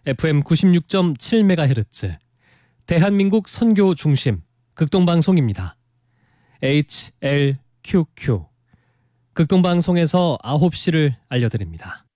FM 96.7MHz 대한민국 선교 중심 극동방송입니다. HLQQ 극동방송에서 9시를 알려드립니다.